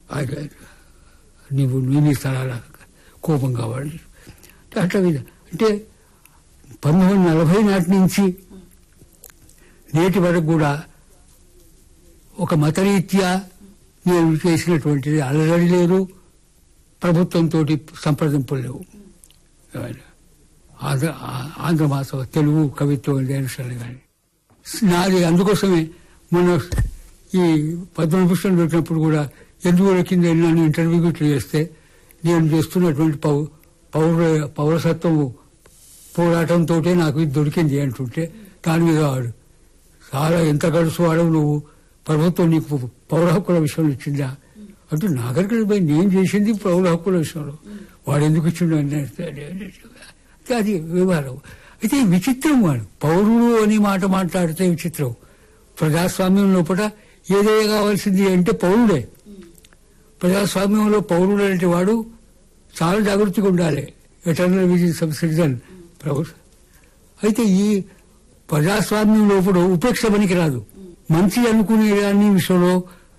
నీవు నీ స్థలాల కోపం కావాలి అట్లా అంటే 1940 నాటి నుంచి నేటి వరకు కూడా ఒక మతరీత్యా నేను చేసినటువంటిది అలజడి లేదు, ప్రభుత్వంతో సంప్రదింపులు లేవు. ఆంధ్ర భాష తెలుగు కవిత్వం విషయాలు కానీ నాది. అందుకోసమే మన ఈ పద్మభూషణ్ పెట్టినప్పుడు కూడా ఎందుకు కింద నన్ను ఇంటర్వ్యూ చేస్తే నేను చేస్తున్నటువంటి పౌరసత్వం పోరాటంతో నాకు ఇది దొరికింది అంటుంటే దాని మీద వాడు చాలా ఎంత గడుసు వాడవు నువ్వు, ప్రభుత్వం నీకు పౌర హక్కుల విషయంలో ఇచ్చిందా అంటూ నాగరికత పోయి నేను చేసింది పౌర హక్కుల విషయంలో వాడు ఎందుకు ఇచ్చిండు అది వ్యవహారం. అయితే విచిత్రం వాడు పౌరుడు అని మాట మాట్లాడితే విచిత్రం. ప్రజాస్వామ్యం లోపల ఏదైనా కావాల్సింది అంటే పౌరుడే. ప్రజాస్వామ్యంలో పౌరుడు అంటే వాడు చాలా జాగ్రత్తగా ఉండాలి. ఎటర్నల్ విజిల్ సబ్ సిటిజన్ ప్రభుత్వం. అయితే ఈ ప్రజాస్వామ్యం లోపల ఉపేక్ష పనికి రాదు. మంచి అనుకునే దాని విషయంలో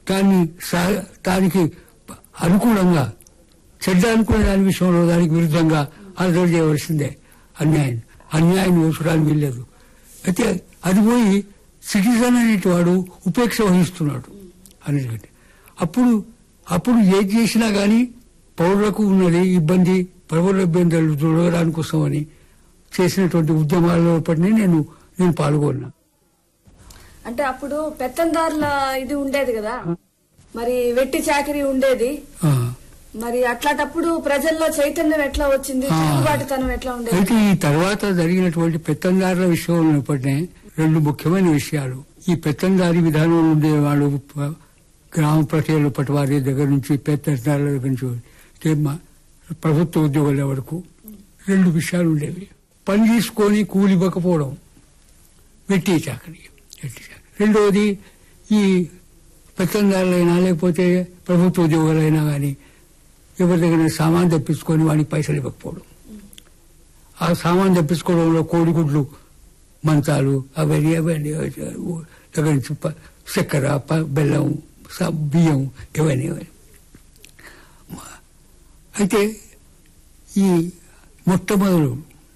దానికి అనుకూలంగా, చెడ్డ అనుకునే దాని విషయంలో దానికి విరుద్ధంగా అలజడి చేయవలసిందే. అన్యాయం చూడడానికి వీల్లేదు. అయితే అది పోయి సిటిజన్ అనేటివాడు ఉపేక్ష వహిస్తున్నాడు అనేది. అప్పుడు ఏది చేసినా గానీ పౌరులకు ఉన్నది ఇబ్బంది, పౌరుల ఇబ్బందులు చూడడానికి కోసమని చేసినటువంటి ఉద్యమాల్లో నేను పాల్గొన్నా. అంటే అప్పుడు పెత్తందారుల ఇది ఉండేది కదా, మరి వెట్టి చాకరీ ఉండేది. మరి అట్లాంటప్పుడు ప్రజల్లో చైతన్యం ఎట్లా వచ్చింది, తిరుగుబాటుతనం ఎట్లా ఉండేది? అయితే ఈ తర్వాత జరిగినటువంటి పెత్తందారుల విషయంలో రెండు ముఖ్యమైన విషయాలు. ఈ పెత్తందారి విధానంలో ఉండేవాళ్ళు గ్రామ ప్రజల పటి వారి దగ్గర నుంచి పెత్తందారుల దగ్గర నుంచి ప్రభుత్వ ఉద్యోగుల వరకు రెండు విషయాలు ఉండేవి. పని తీసుకొని కూలి ఇవ్వకపోవడం, వెట్టి చాకరీ. రెండవది ఈ పెత్తందారులైనా లేకపోతే ప్రభుత్వ ఉద్యోగులైనా కానీ ఎవరి దగ్గర సామాన్ తెప్పించుకొని వాడికి పైసలు ఇవ్వకపోవడం. ఆ సామాన్ తెప్పించుకోవడంలో కోడిగుడ్లు, మంచాలు అవన్నీ దగ్గర నుంచి చక్కెర, బెల్లం, బియ్యం ఇవన్నీ. అయితే ఈ మొట్టమొదలు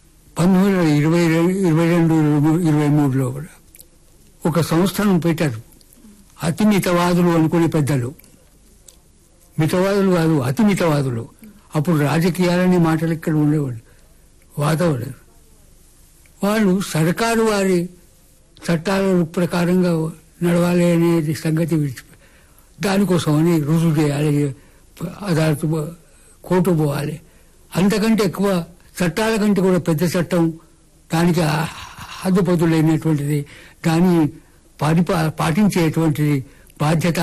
1922-23లో కూడా ఒక సంస్థను పెట్టారు. అతి మితవాదులు అనుకునే పెద్దలు, మితవాదులు కాదు అతి మితవాదులు. అప్పుడు రాజకీయాలనే మాటలు ఇక్కడ ఉండేవాళ్ళు, వాతావరణం. వాళ్ళు సర్కారు వారి చట్టాల ప్రకారంగా నడవాలి అనేది సంగతి విడిచిపోయి దానికోసం అని రుజువు చేయాలి, అదాలతు కోర్టు పోవాలి. అంతకంటే ఎక్కువ చట్టాల కంటే కూడా పెద్ద చట్టం, దానికి హద్దుపదులైనటువంటిది, దాన్ని పాటించేటువంటిది బాధ్యత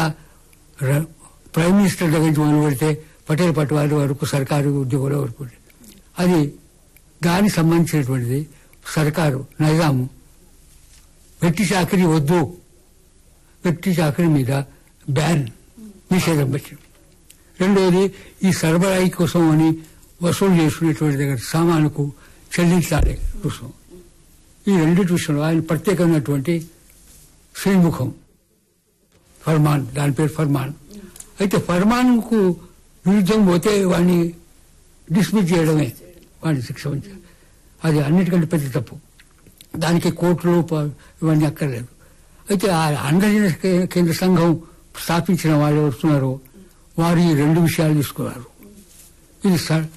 ప్రైమ్ మినిస్టర్ దగ్గర నుంచి మొదలు పెడితే పటేల్ పట్వారి వరకు సర్కారు ఉద్యోగుల వరకు అది దానికి సంబంధించినటువంటిది. సర్కారు నైజాము వెట్టి చాకరీ వద్దు, వెట్టి చాకరీ మీద బ్యాన్, నిషేధం పెట్టింది. రెండవది ఈ సరబరాయి కోసం అని వసూలు చేసుకునేటువంటి దగ్గర సామానుకు చెల్లించాలి రుసుము. ఈ రెండింటి విషయంలో ఆయన ప్రత్యేకమైనటువంటి శ్రీముఖం, ఫర్మాన్, దాని పేరు ఫర్మాన్. అయితే ఫర్మాన్కు విరుద్ధం పోతే వాడిని డిస్మిస్ చేయడమే, వాడిని శిక్ష ఉంచాలి. అది అన్నిటికంటే పెద్ద తప్పు. దానికి కోర్టులు ఇవన్నీ అక్కర్లేదు. అయితే ఆ ఆంధ్రజన కేంద్ర సంఘం స్థాపించిన వాళ్ళు వస్తున్నారో వారు ఈ రెండు విషయాలు తీసుకున్నారు. ఇది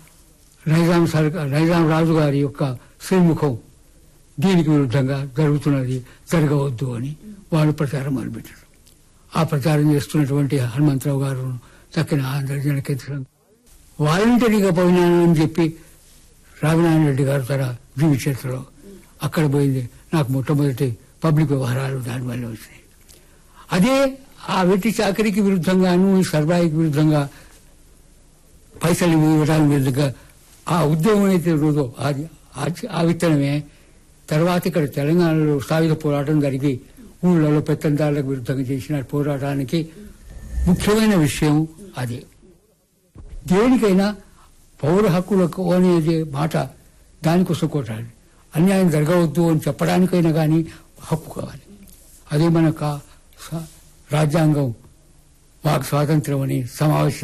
నైజాం రాజు గారి యొక్క శ్రీముఖం, దీనికి విరుద్ధంగా జరుగుతున్నది, జరగవద్దు అని వాళ్ళు ప్రచారం మొదలుపెట్టారు. ఆ ప్రచారం చేస్తున్నటువంటి హనుమంతరావు గారు తక్కిన ఆంధ్రజన కేంద్ర సంఘం వాలంటరీగా పోయినానని చెప్పి రాఘనారాయణ రెడ్డి గారు తన జీవి చరిత్రలో అక్కడ పోయింది. నాకు మొట్టమొదటి పబ్లిక్ వ్యవహారాలు దానివల్ల వచ్చినాయి. అదే ఆ వెట్టి చాకరీకి విరుద్ధంగాను, సర్బాయికి విరుద్ధంగా పైసలు ఇవ్వడానికి విరుద్ధంగా ఆ ఉద్యమం అయితే రోజు ఆ విత్తనమే తర్వాత ఇక్కడ తెలంగాణలో సాయుధ పోరాటం జరిగి ఊళ్ళలో పెత్తందారులకు విరుద్ధంగా చేసిన పోరాటానికి ముఖ్యమైన విషయం అదే. దేనికైనా పౌర హక్కులకు అనేది మాట దానికోసం కొట్టాలి. అన్యాయం జరగవద్దు అని చెప్పడానికైనా కానీ హక్కు కావాలి. అదే మన రాజ్యాంగం వాక్ స్వాతంత్ర్యం అని సమావేశ